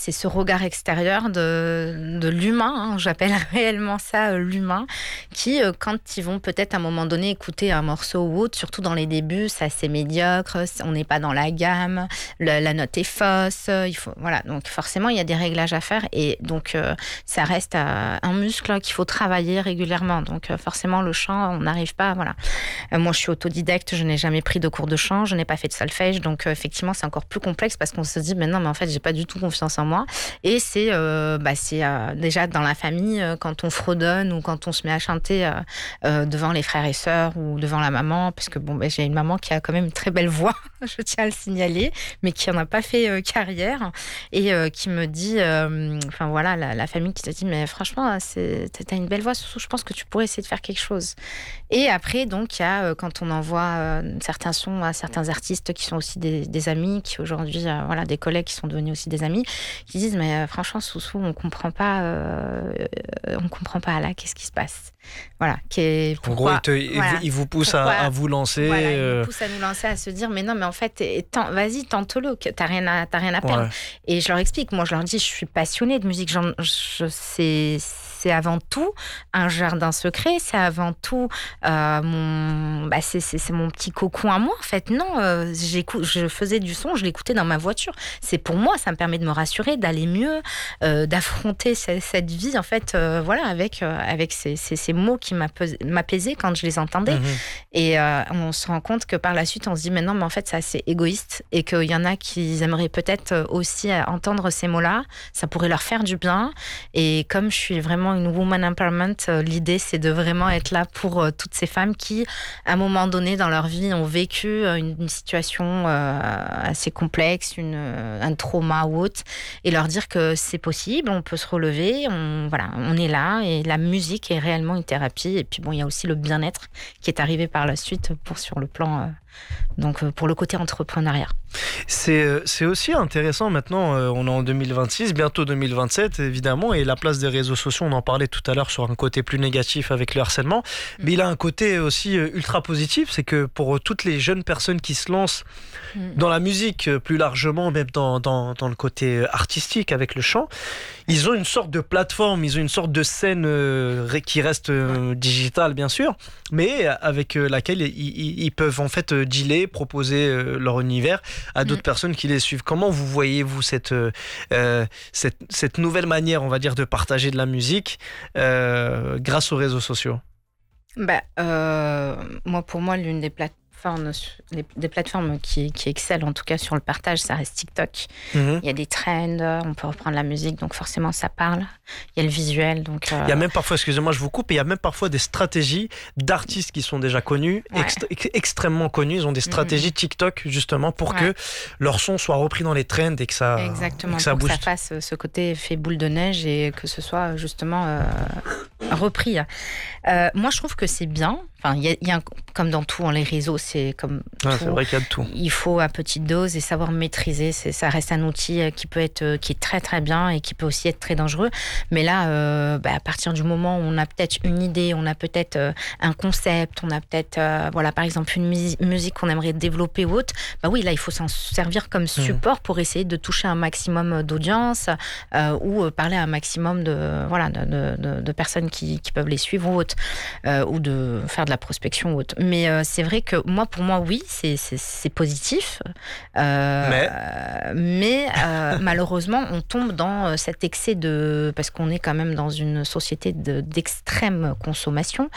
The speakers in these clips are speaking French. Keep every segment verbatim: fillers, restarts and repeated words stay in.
c'est ce regard extérieur de, de l'humain, hein, j'appelle réellement ça euh, l'humain, qui, euh, quand ils vont peut-être à un moment donné écouter un morceau ou autre, surtout dans les débuts, c'est assez médiocre, on n'est pas dans la gamme, le, la note est fausse, il faut, voilà, donc forcément il y a des réglages à faire et donc euh, ça reste euh, un muscle qu'il faut travailler régulièrement, donc euh, forcément le chant, on n'arrive pas, voilà. Euh, moi je suis autodidacte, je n'ai jamais pris de cours de chant, je n'ai pas fait de solfège, donc euh, effectivement c'est encore plus complexe parce qu'on se dit mais non mais en fait j'ai pas du tout confiance en moi et c'est, euh, bah, c'est euh, déjà dans la famille euh, quand on fredonne ou quand on se met à chanter euh, euh, devant les frères et sœurs ou devant la maman, parce que bon, bah, j'ai une maman qui a quand même une très belle voix, je tiens à le signaler, mais qui n'en a pas fait euh, carrière et euh, qui me dit, euh, enfin voilà, la, la famille qui te dit mais franchement c'est, t'as une belle voix, surtout je pense que tu pourrais essayer de faire quelque chose. Et après donc il y a euh, quand on envoie euh, certains sons à certains artistes qui sont aussi des, des amis, qui aujourd'hui euh, voilà, des collègues qui sont devenus aussi des amis, qui disent mais euh, franchement Soussou on comprend pas euh, on comprend pas là qu'est-ce qui se passe, voilà, qui est pourquoi, en gros il, te, voilà, il vous pousse pourquoi, à, à vous lancer, voilà, il euh... nous pousse à nous lancer, à se dire mais non mais en fait tant, vas-y tente-le, t'as rien à, t'as rien à perdre, ouais. Et je leur explique, moi je leur dis je suis passionnée de musique, j'en, je, c'est, c'est avant tout un jardin secret, c'est avant tout euh, mon, bah c'est, c'est, c'est mon petit cocon à moi en fait, non, euh, j'écoute, je faisais du son, je l'écoutais dans ma voiture, c'est pour moi, ça me permet de me rassurer, d'aller mieux, euh, d'affronter cette, cette vie en fait, euh, voilà, avec, euh, avec ces, ces, ces mots qui m'apaisaient quand je les entendais. Mmh. Et euh, on se rend compte que par la suite, on se dit mais non, mais en fait c'est assez égoïste et qu'il y en a qui aimeraient peut-être aussi entendre ces mots-là, ça pourrait leur faire du bien. Et comme je suis vraiment une woman empowerment, l'idée c'est de vraiment être là pour euh, toutes ces femmes qui, à un moment donné dans leur vie, ont vécu une, une situation euh, assez complexe, une, un trauma ou autre, et leur dire que c'est possible, on peut se relever, on, voilà, on est là, et la musique est réellement une thérapie. Et puis bon, il y a aussi le bien-être qui est arrivé par la suite pour sur le plan, euh, donc pour le côté entrepreneuriat. C'est, c'est aussi intéressant maintenant, euh, on est en deux mille vingt-six, bientôt deux mille vingt-sept évidemment, et la place des réseaux sociaux, on en parlait tout à l'heure sur un côté plus négatif avec le harcèlement, mmh. mais il a un côté aussi ultra positif, c'est que pour toutes les jeunes personnes qui se lancent mmh. dans la musique plus largement, même dans, dans, dans le côté artistique avec le chant, ils ont une sorte de plateforme, ils ont une sorte de scène euh, qui reste euh, digitale bien sûr, mais avec euh, laquelle ils, ils, ils peuvent en fait dealer, proposer euh, leur univers à d'autres mmh. personnes qui les suivent. Comment vous voyez-vous cette, euh, cette, cette nouvelle manière, on va dire, de partager de la musique euh, grâce aux réseaux sociaux ? Bah, euh, moi, pour moi, l'une des plateformes Les, des plateformes qui, qui excellent en tout cas sur le partage, ça reste TikTok. Mmh. Il y a des trends, on peut reprendre la musique, donc forcément ça parle. Il y a le visuel, donc euh... il y a même parfois, excusez-moi je vous coupe, il y a même parfois des stratégies d'artistes qui sont déjà connus, ouais. ext- ex- extrêmement connus, ils ont des stratégies mmh. TikTok justement pour ouais. que leur son soit repris dans les trends et que ça exactement, et que ça pour bouge. Que ça fasse ce côté effet boule de neige et que ce soit justement euh, repris. Euh, moi je trouve que c'est bien. Enfin, il y a, il y a un, comme dans tout, les réseaux, c'est comme ah, tout. C'est vrai qu'il y a de tout. Il faut à petite dose et savoir maîtriser. C'est, ça reste un outil qui peut être, qui est très très bien et qui peut aussi être très dangereux. Mais là, euh, bah, à partir du moment où on a peut-être une idée, on a peut-être euh, un concept, on a peut-être, euh, voilà, par exemple, une musique, musique qu'on aimerait développer ou autre, bah oui, là, il faut s'en servir comme support mmh. pour essayer de toucher un maximum d'audience euh, ou parler à un maximum de, voilà, de, de, de, de personnes qui, qui peuvent les suivre ou autre, euh, ou de faire de la prospection ou autre. Mais euh, c'est vrai que moi, pour moi, oui, c'est, c'est, c'est positif. Euh, mais mais euh, malheureusement, on tombe dans cet excès de... Parce qu'on est quand même dans une société de, d'extrême consommation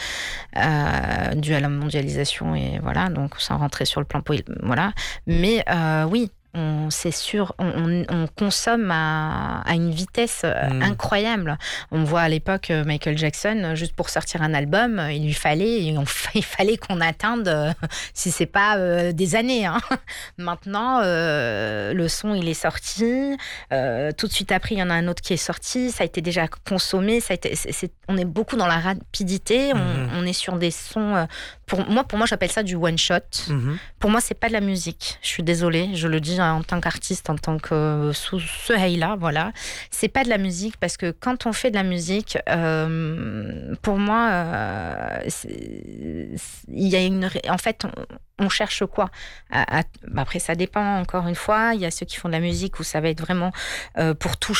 euh, due à la mondialisation et voilà, donc sans rentrer sur le plan... Voilà. Mais euh, oui, on, c'est sûr, on, on consomme à, à une vitesse mmh. incroyable. On voit à l'époque Michael Jackson, juste pour sortir un album, il lui fallait, on, il fallait qu'on attende, euh, si c'est pas euh, des années. Hein. Maintenant, euh, le son, il est sorti. Euh, tout de suite après, il y en a un autre qui est sorti. Ça a été déjà consommé. Ça a été, c'est, c'est, on est beaucoup dans la rapidité. Mmh. On, on est sur des sons... Euh, pour moi, pour moi, j'appelle ça du one shot. Mmh. Pour moi, c'est pas de la musique. Je suis désolée, je le dis en tant qu'artiste, en tant que sous ce hey-là, voilà. C'est pas de la musique parce que quand on fait de la musique, euh, pour moi, euh, il y a une, en fait, on, on cherche quoi à, à, après, ça dépend encore une fois. Il y a ceux qui font de la musique où ça va être vraiment euh, pour toucher.